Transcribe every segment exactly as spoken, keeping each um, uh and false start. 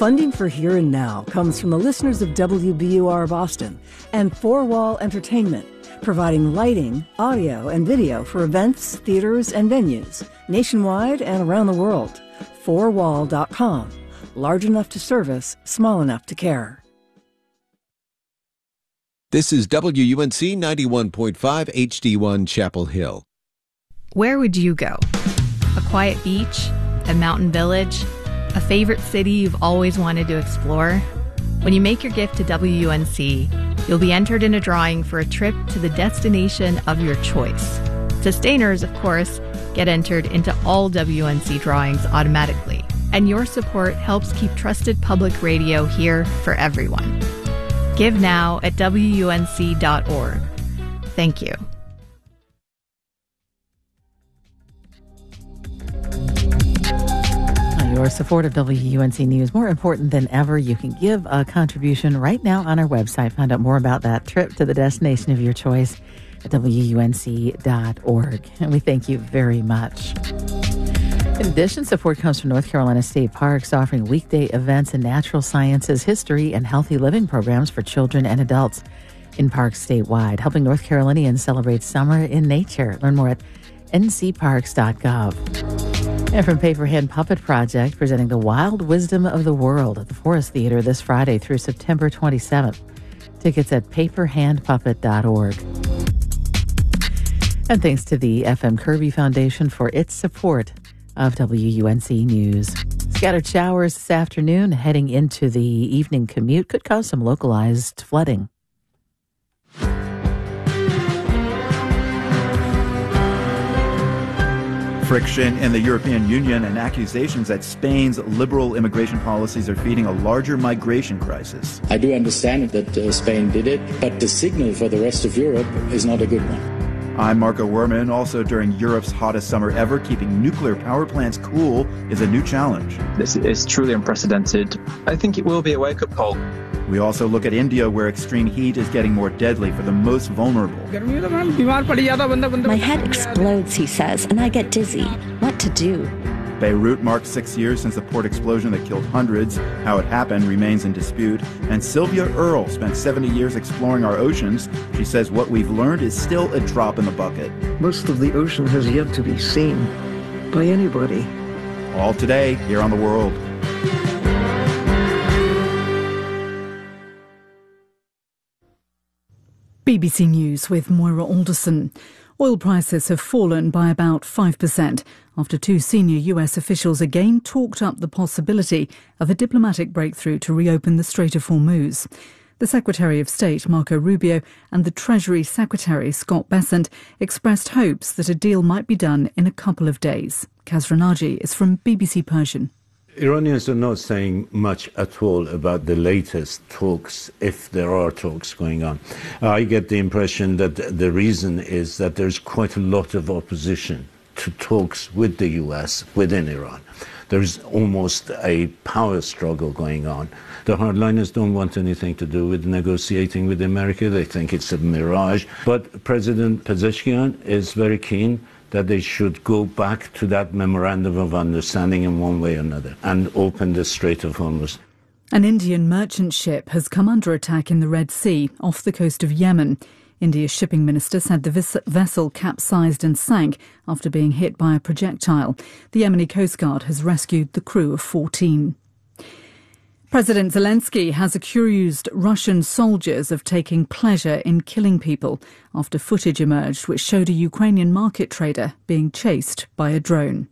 Funding for Here and Now comes from the listeners of W B U R Boston and Four Wall Entertainment, providing lighting, audio, and video for events, theaters, and venues nationwide and around the world. four wall dot com. Large enough to service, small enough to care. This is W U N C ninety-one point five H D one Chapel Hill. Where would you go? A quiet beach? A mountain village? A favorite city you've always wanted to explore? When you make your gift to W U N C, you'll be entered in a drawing for a trip to the destination of your choice. Sustainers, of course, get entered into all W U N C drawings automatically, and your support helps keep trusted public radio here for everyone. Give now at W U N C dot org. Thank you. Your support of W U N C News, more important than ever. You can give a contribution right now on our website. Find out more about that trip to the destination of your choice at W U N C dot org. And we thank you very much. In addition, support comes from North Carolina State Parks, offering weekday events in natural sciences, history, and healthy living programs for children and adults in parks statewide, helping North Carolinians celebrate summer in nature. Learn more at N C parks dot gov. And from Paper Hand Puppet Project, presenting The Wild Wisdom of the World at the Forest Theater this Friday through September twenty-seventh. Tickets at paper hand puppet dot org. And thanks to the F M Kirby Foundation for its support of W U N C News. Scattered showers this afternoon heading into the evening commute could cause some localized flooding. Friction in the European Union and accusations that Spain's liberal immigration policies are feeding a larger migration crisis. I do understand that uh, Spain did it, but the signal for the rest of Europe is not a good one. I'm Marco Werman. Also, during Europe's hottest summer ever, keeping nuclear power plants cool is a new challenge. This is truly unprecedented. I think it will be a wake-up call. We also look at India, where extreme heat is getting more deadly for the most vulnerable. My head explodes, he says, and I get dizzy. What to do? Beirut marked six years since the port explosion that killed hundreds. How it happened remains in dispute. And Sylvia Earle spent seventy years exploring our oceans. She says what we've learned is still a drop in the bucket. Most of the ocean has yet to be seen by anybody. All today, here on The World. B B C News with Moira Alderson. Oil prices have fallen by about five percent after two senior U S officials again talked up the possibility of a diplomatic breakthrough to reopen the Strait of Hormuz. The Secretary of State, Marco Rubio, and the Treasury Secretary, Scott Bessent, expressed hopes that a deal might be done in a couple of days. Kaz Ranaji is from B B C Persian. Iranians are not saying much at all about the latest talks, if there are talks going on. I get the impression that the reason is that there's quite a lot of opposition to talks with the U S within Iran. There's almost a power struggle going on. The hardliners don't want anything to do with negotiating with America. They think it's a mirage. But President Pezeshkian is very keen that they should go back to that memorandum of understanding in one way or another and open the Strait of Hormuz. An Indian merchant ship has come under attack in the Red Sea off the coast of Yemen. India's shipping minister said the vis- vessel capsized and sank after being hit by a projectile. The Yemeni Coast Guard has rescued the crew of fourteen. President Zelensky has accused Russian soldiers of taking pleasure in killing people after footage emerged which showed a Ukrainian market trader being chased by a drone.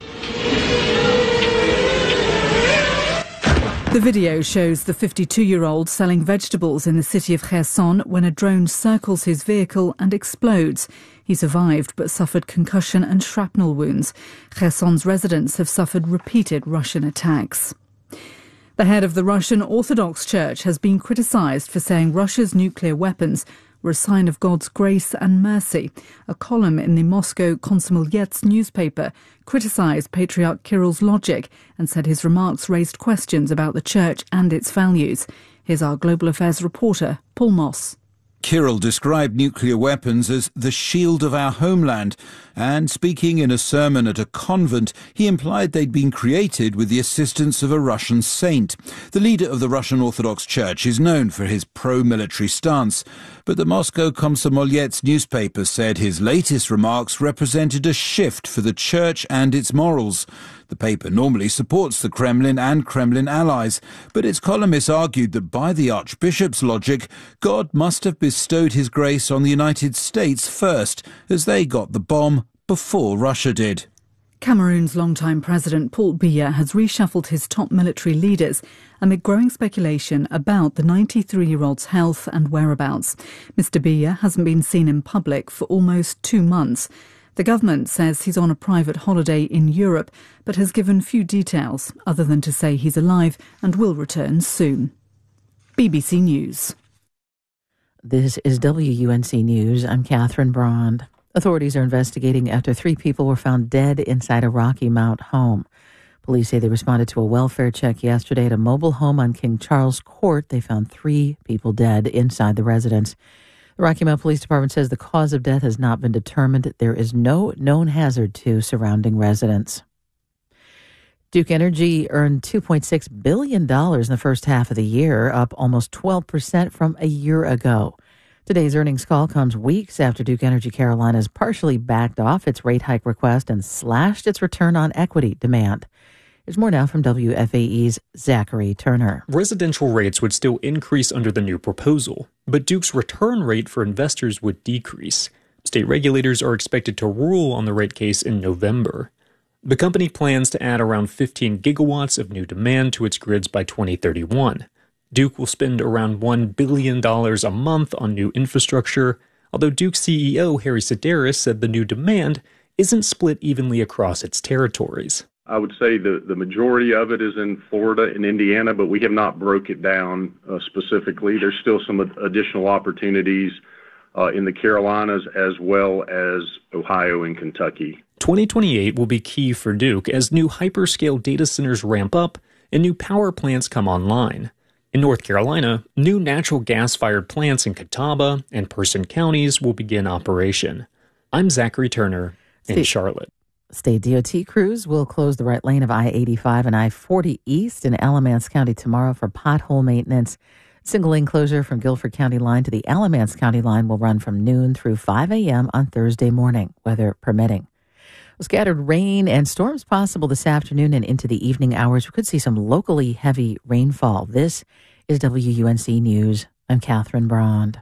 The video shows the fifty-two-year-old selling vegetables in the city of Kherson when a drone circles his vehicle and explodes. He survived but suffered concussion and shrapnel wounds. Kherson's residents have suffered repeated Russian attacks. The head of the Russian Orthodox Church has been criticised for saying Russia's nuclear weapons were a sign of God's grace and mercy. A column in the Moscow Komsomolets newspaper criticised Patriarch Kirill's logic and said his remarks raised questions about the church and its values. Here's our Global Affairs reporter, Paul Moss. Kirill described nuclear weapons as the shield of our homeland, and speaking in a sermon at a convent, he implied they'd been created with the assistance of a Russian saint. The leader of the Russian Orthodox Church is known for his pro-military stance, but the Moscow Komsomolets newspaper said his latest remarks represented a shift for the church and its morals. The paper normally supports the Kremlin and Kremlin allies, but its columnists argued that by the Archbishop's logic, God must have bestowed his grace on the United States first, as they got the bomb before Russia did. Cameroon's longtime president Paul Biya has reshuffled his top military leaders amid growing speculation about the ninety-three-year-old's health and whereabouts. Mister Biya hasn't been seen in public for almost two months. The government says he's on a private holiday in Europe, but has given few details, other than to say he's alive and will return soon. B B C News. This is W U N C News. I'm Catherine Brond. Authorities are investigating after three people were found dead inside a Rocky Mount home. Police say they responded to a welfare check yesterday at a mobile home on King Charles Court. They found three people dead inside the residence. The Rocky Mount Police Department says the cause of death has not been determined. There is no known hazard to surrounding residents. Duke Energy earned two point six billion dollars in the first half of the year, up almost twelve percent from a year ago. Today's earnings call comes weeks after Duke Energy Carolinas partially backed off its rate hike request and slashed its return on equity demand. There's more now from W F A E's Zachary Turner. Residential rates would still increase under the new proposal, but Duke's return rate for investors would decrease. State regulators are expected to rule on the rate case in November. The company plans to add around fifteen gigawatts of new demand to its grids by twenty thirty-one. Duke will spend around one billion dollars a month on new infrastructure, although Duke C E O Harry Sideris said the new demand isn't split evenly across its territories. I would say the, the majority of it is in Florida and Indiana, but we have not broke it down uh, specifically. There's still some additional opportunities uh, in the Carolinas as well as Ohio and Kentucky. twenty twenty-eight will be key for Duke as new hyperscale data centers ramp up and new power plants come online. In North Carolina, new natural gas-fired plants in Catawba and Person counties will begin operation. I'm Zachary Turner in State, Charlotte. State D O T crews will close the right lane of I eighty-five and I forty East in Alamance County tomorrow for pothole maintenance. Single lane closure from Guilford County line to the Alamance County line will run from noon through five a.m. on Thursday morning, weather permitting. Scattered rain and storms possible this afternoon and into the evening hours. We could see some locally heavy rainfall. This is W U N C News. I'm Catherine Brond.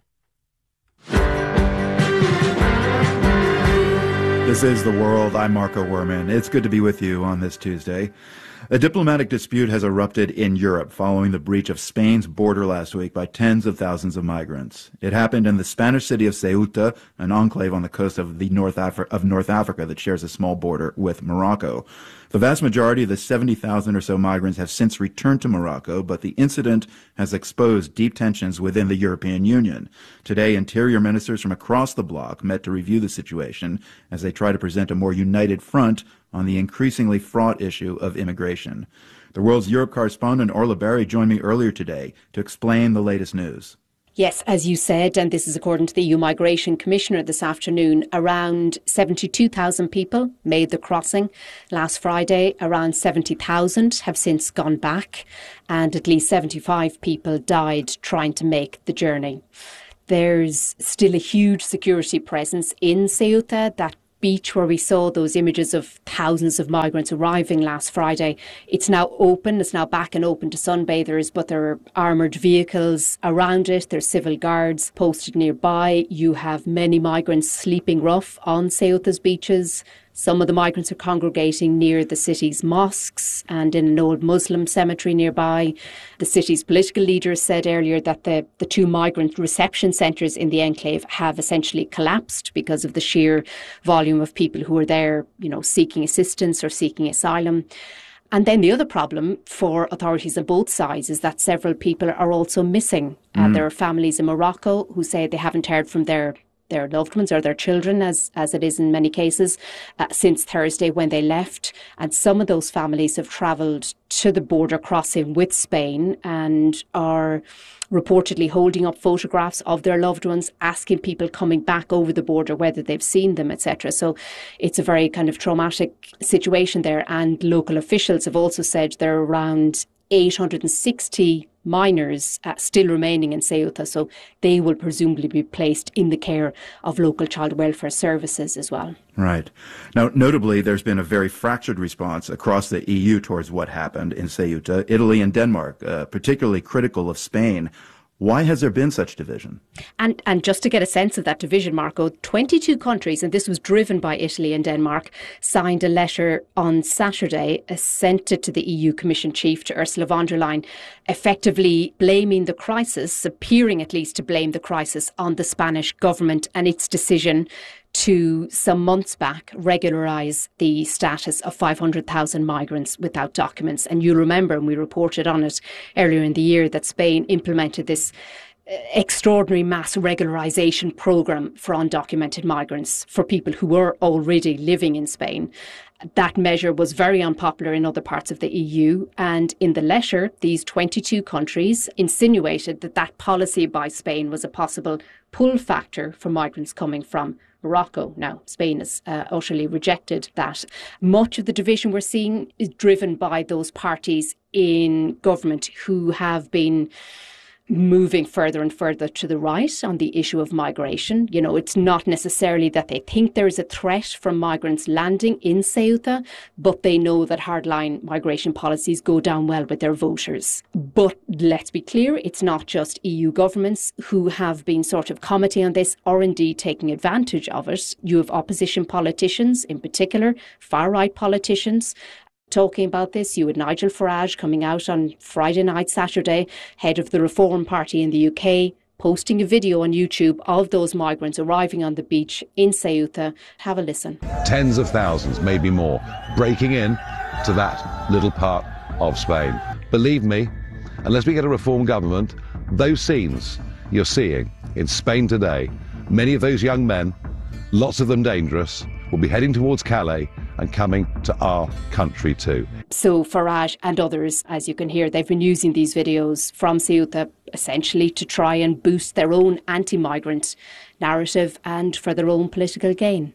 This is The World. I'm Marco Werman. It's good to be with you on this Tuesday. A diplomatic dispute has erupted in Europe following the breach of Spain's border last week by tens of thousands of migrants. It happened in the Spanish city of Ceuta, an enclave on the coast of the North Afri- of North Africa that shares a small border with Morocco. The vast majority of the seventy thousand or so migrants have since returned to Morocco, but the incident has exposed deep tensions within the European Union. Today, interior ministers from across the bloc met to review the situation as they try to present a more united front on the increasingly fraught issue of immigration. The World's Europe correspondent Orla Berry joined me earlier today to explain the latest news. Yes, as you said, and this is according to the E U Migration Commissioner this afternoon, around seventy-two thousand people made the crossing last Friday. Around seventy thousand have since gone back, and at least seventy-five people died trying to make the journey. There's still a huge security presence in Ceuta. That beach where we saw those images of thousands of migrants arriving last Friday, it's now open, it's now back and open to sunbathers, but there are armoured vehicles around it, there's civil guards posted nearby. You have many migrants sleeping rough on Ceuta's beaches. Some of the migrants are congregating near the city's mosques and in an old Muslim cemetery nearby. The city's political leaders said earlier that the, the two migrant reception centres in the enclave have essentially collapsed because of the sheer volume of people who are there, you know, seeking assistance or seeking asylum. And then the other problem for authorities on both sides is that several people are also missing. Mm. Uh, there are families in Morocco who say they haven't heard from their their loved ones or their children, as, as it is in many cases, uh, since Thursday when they left. And some of those families have travelled to the border crossing with Spain and are reportedly holding up photographs of their loved ones, asking people coming back over the border whether they've seen them, et cetera. So it's a very kind of traumatic situation there. And local officials have also said there are around eight hundred sixty minors uh, still remaining in Ceuta, so they will presumably be placed in the care of local child welfare services as well. Right. Now, notably, there's been a very fractured response across the E U towards what happened in Ceuta. Italy and Denmark, uh, particularly critical of Spain. Why has there been such division? And and just to get a sense of that division, Marco, twenty-two countries, and this was driven by Italy and Denmark, signed a letter on Saturday, uh, sent it to the E U Commission chief, to Ursula von der Leyen, effectively blaming the crisis, appearing at least to blame the crisis on the Spanish government and its decision to, some months back, regularise the status of five hundred thousand migrants without documents. And you'll remember, and we reported on it earlier in the year, that Spain implemented this extraordinary mass regularisation programme for undocumented migrants for people who were already living in Spain. That measure was very unpopular in other parts of the E U, and in the letter, these twenty-two countries insinuated that that policy by Spain was a possible pull factor for migrants coming from Morocco. Now, Spain has uh, utterly rejected that. Much of the division we're seeing is driven by those parties in government who have been moving further and further to the right on the issue of migration. You know, it's not necessarily that they think there is a threat from migrants landing in Ceuta, but they know that hardline migration policies go down well with their voters. But let's be clear, it's not just E U governments who have been sort of commenting on this or indeed taking advantage of it. You have opposition politicians, in particular, far-right politicians, talking about this. You had Nigel Farage coming out on Friday night, Saturday, head of the Reform Party in the U K, posting a video on YouTube of those migrants arriving on the beach in Ceuta. Have a listen. Tens of thousands, maybe more, breaking in to that little part of Spain. Believe me, unless we get a reform government, those scenes you're seeing in Spain today, many of those young men, lots of them dangerous, will be heading towards Calais and coming to our country too. So Farage and others, as you can hear, they've been using these videos from Ceuta essentially to try and boost their own anti-migrant narrative and for their own political gain.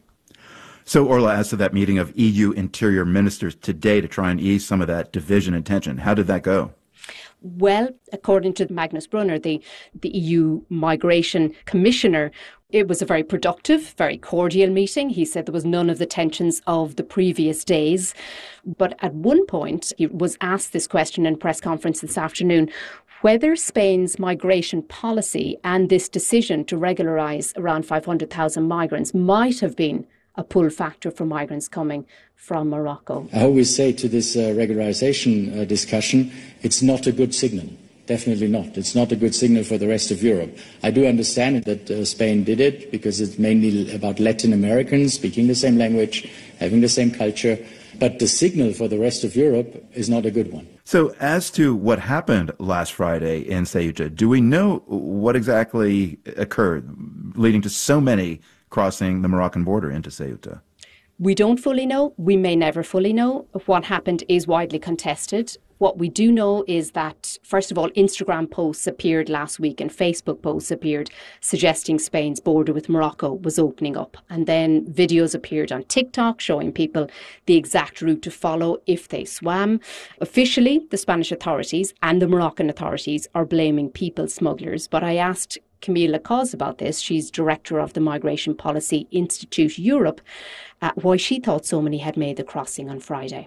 So, Orla, as to that meeting of E U interior ministers today to try and ease some of that division and tension, how did that go? Well, according to Magnus Brunner, the, the E U Migration Commissioner, it was a very productive, very cordial meeting. He said there was none of the tensions of the previous days. But at one point, he was asked this question in a press conference this afternoon, whether Spain's migration policy and this decision to regularise around five hundred thousand migrants might have been a pull factor for migrants coming from Morocco. I always say to this uh, regularisation uh, discussion, it's not a good signal. Definitely not. It's not a good signal for the rest of Europe. I do understand that uh, Spain did it because it's mainly about Latin Americans speaking the same language, having the same culture. But the signal for the rest of Europe is not a good one. So as to what happened last Friday in Ceuta, do we know what exactly occurred leading to so many crossing the Moroccan border into Ceuta? We don't fully know. We may never fully know. What happened is widely contested. What we do know is that, first of all, Instagram posts appeared last week and Facebook posts appeared suggesting Spain's border with Morocco was opening up. And then videos appeared on TikTok showing people the exact route to follow if they swam. Officially, the Spanish authorities and the Moroccan authorities are blaming people smugglers. But I asked Camille Lacaze about this. She's director of the Migration Policy Institute Europe, uh, why she thought so many had made the crossing on Friday.